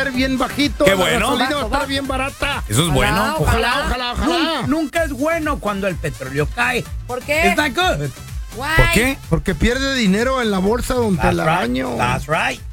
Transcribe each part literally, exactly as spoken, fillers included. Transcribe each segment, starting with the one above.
bien bajito. Qué la bueno. gasolina Bajo, va a estar bajo. bien barata. Eso es bueno. Ojalá, ojalá, ojalá. Nun- Nunca es bueno cuando el petróleo cae. ¿Por qué? It's not good. Why? ¿Por qué? Porque pierde dinero en la bolsa don That's Telaraño. right. That's right.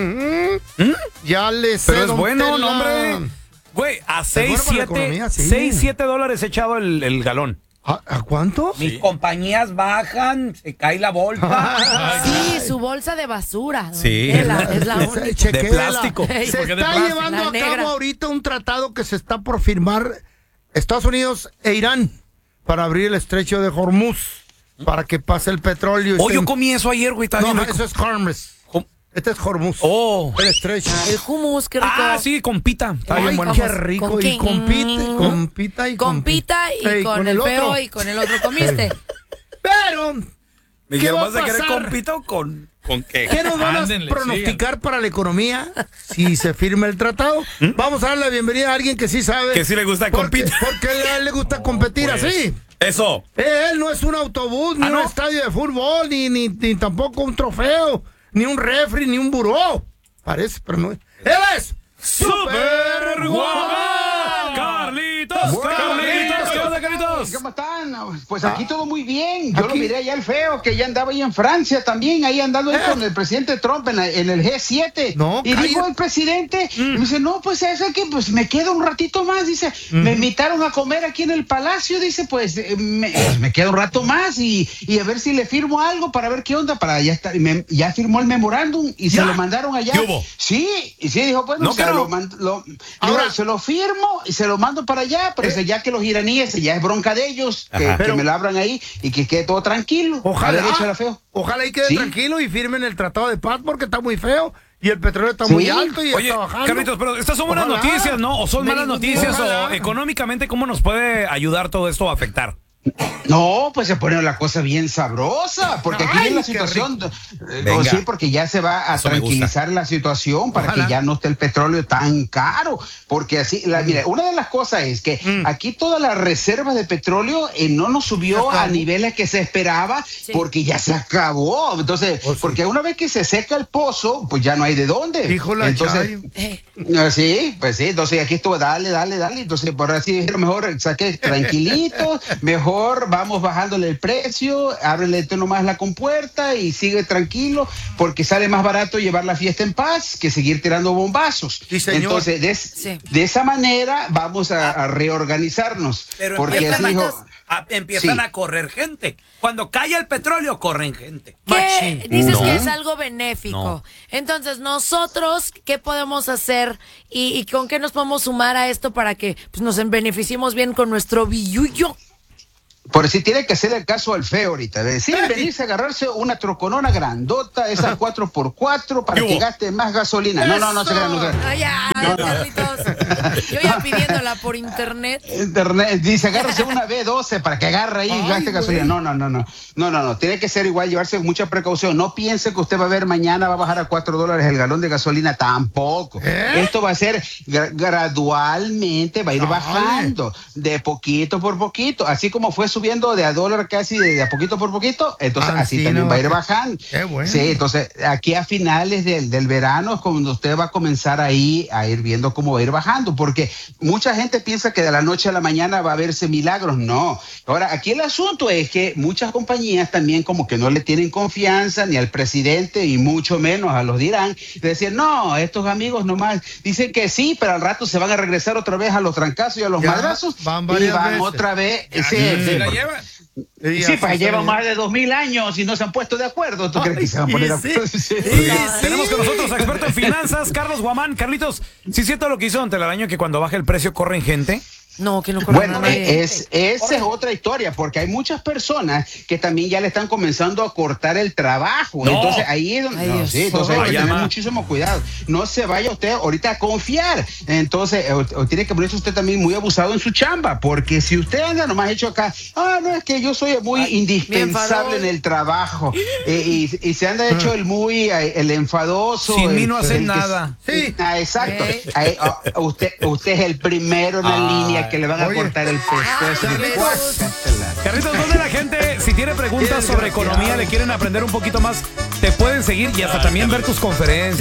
Ujú. Ya le sé, Pero es don bueno, Tela. no, hombre. Güey, a seis, bueno para la siete, economía, sí. seis, siete dólares echado el, el galón. ¿A, a cuánto? Mis compañías bajan, se cae la bolsa. Sí, su bolsa de basura. don Sí. Tela, es la Esa- única. chequéela. De plástico. Ey, Se ¿por qué de está plástico? llevando La a negra. cabo ahorita un tratado que se está por firmar Estados Unidos e Irán para abrir el estrecho de Hormuz para que pase el petróleo. y Oh, se- yo comí eso ayer, güey. Está No, bien rico. eso es Hormuz. ¿Cómo? Este es Hormuz. Oh. El estrecho. El hummus, qué rico. Ah, sí, con pita. Está Ay, bien bueno. Qué rico. ¿Con y qué? compite, compita y Con pita y Ey, con, el feo otro. y con el otro comiste. Pero, Me ¿qué dijeron, va a ¿vas a querer pasar? con pita o con, con qué? ¿qué nos van a Ándenle, pronosticar para la economía si se firma el tratado? Vamos a darle la bienvenida a alguien que sí sabe. Que sí le gusta con porque, pita. porque a él le gusta competir pues. así. Eso. Él no es un autobús, ni ¿Ah, no? un estadio de fútbol, ni, ni, ni tampoco un trofeo, ni un refri, ni un buró. Parece, pero no es. ¡Él es! ¡Super Guapa! ¡Carlitos! ¡Carlitos! ¿Qué onda, Carlitos? ¿Cómo están? Pues aquí todo muy bien. Yo Aquí. lo miré allá el feo, que ya andaba ahí en Francia también, ahí andando ahí con el presidente Trump en, la- en el G siete. No, y cállate. dijo el presidente, y me dice, no, pues es que pues me quedo un ratito más, dice, me invitaron a comer aquí en el palacio, dice, pues eh, me, pues, me quedo un rato más y, y a ver si le firmo algo para ver qué onda, para ya estar, y me- ya firmó el memorándum y Ya. se lo mandaron allá. ¿Qué hubo? Sí, y sí, dijo, bueno, No, o sea, que no. lo, mand- lo- Ahora- yo se lo firmo y se lo mando para allá, pero Eh. ese ya que los iraníes, ya es bronca de ellos, que, Ajá. que Pero- me lo abran ahí y que quede todo tranquilo. Ojalá, A ver, échala, feo. ojalá y quede Sí. tranquilo y firmen el tratado de paz porque está muy feo y el petróleo está Sí. muy alto y Oye, está bajando. Carlitos, pero estas son buenas Ojalá. noticias, ¿no? ¿O son malas Very good noticias? Ojalá. ¿O económicamente cómo nos puede ayudar todo esto a afectar? No, pues se pone la cosa bien sabrosa, porque aquí Ay, viene la qué situación, eh, Venga. oh, sí, porque ya se va a Eso me tranquilizar la situación para Ojalá. que ya no esté el petróleo tan caro, porque así, la, mira, una de las cosas es que Mm. aquí todas las reservas de petróleo eh, no nos subió Se a acabó. niveles que se esperaba, porque ya se acabó, entonces, Oh, sí. porque una vez que se seca el pozo, pues ya no hay de dónde. Dijo la entonces, Chayo. Eh, Ah, sí, pues sí, entonces aquí estuvo, dale, dale, dale, entonces por así decirlo, mejor saqué tranquilito, mejor vamos bajándole el precio, ábrele tú nomás la compuerta y sigue tranquilo, porque sale más barato llevar la fiesta en paz que seguir tirando bombazos. Sí, señor. Entonces, de, es- Sí. de esa manera vamos a, a reorganizarnos, Pero porque empiezan, así a, dijo, a- empiezan Sí. a correr gente. Cuando cae el petróleo, corren gente. ¿Qué? Dices No. que es algo benéfico. No. Entonces, nosotros, ¿qué podemos hacer y, y con qué nos podemos sumar a esto para que pues, nos beneficiemos bien con nuestro billuyo? por si tiene que hacer el caso al feo ahorita, de decir, venirse a agarrarse una troconona grandota, esas cuatro por cuatro, para ¿Qué que hubo? gaste más gasolina. No, no, no se crean, no se crean. Ay, ay, Carlitos. Yo ya pidiéndola por internet. Internet, dice, agárrese una B doce para que agarre ahí y gaste gasolina. No, no, no, no, no, no, no, tiene que ser igual, llevarse mucha precaución. No piense que usted va a ver mañana va a bajar a cuatro dólares el galón de gasolina, tampoco. Esto va a ser gra- gradualmente, va a ir Dale. bajando, de poquito por poquito, así como fue subiendo de a dólar casi de, de a poquito por poquito, entonces Ah, así sí, también no, va a ir qué- bajando. qué bueno. Sí, entonces aquí a finales del, del verano es cuando usted va a comenzar ahí a ir viendo cómo va a ir bajando, porque mucha gente piensa que de la noche a la mañana va a verse milagros. No. Ahora, aquí el asunto es que muchas compañías también como que no le tienen confianza ni al presidente y mucho menos a los de Irán, de decir, no, estos amigos nomás dicen que sí, pero al rato se van a regresar otra vez a los trancazos y a los Ya, madrazos van y varias van veces. otra vez. Ya, Sí, sí, sí, se la porque- llevan. Y Sí, así pues se llevan ve. más de dos mil años y no se han puesto de acuerdo. ¿Tú crees que se van a poner a sí, Sí. sí, Tenemos sí. con nosotros a experto en finanzas, Carlos Guamán. Carlitos, ¿sí es cierto lo que hizo Don Telaraño, que cuando baja el precio corren gente? No, que no corra Bueno, nadie. es, esa es otra historia, porque hay muchas personas que también ya le están comenzando a cortar el trabajo. No. Entonces ahí es donde Ay, no, Dios. sí, entonces hay que Ay, tener ama. muchísimo cuidado. No se vaya usted ahorita a confiar. Entonces, o, o tiene que ponerse usted también muy abusado en su chamba, porque si usted anda nomás hecho acá, ah, no, es que yo soy muy indispensable enfadó. en el trabajo, eh, y, y se anda hecho el muy, eh, el enfadoso. Sin mí el- no hacen el que- nada. Sí. Ah, exacto. Ok. Ahí, ah, usted, usted es el primero en la Ay. línea que le van a Oye. cortar el pescuezo. Carlitos. Carlitos, ¿dónde la gente, si tiene preguntas sobre economía, le quieren aprender un poquito más, te pueden seguir y hasta también ver tus conferencias?